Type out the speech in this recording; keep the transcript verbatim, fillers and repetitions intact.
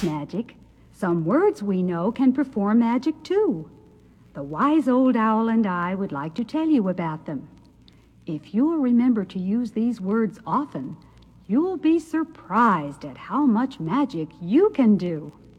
just magic. Some words we know can perform magic too. The wise old owl and I would like to tell you about them. If you'll remember to use these words often, you'll be surprised at how much magic you can do.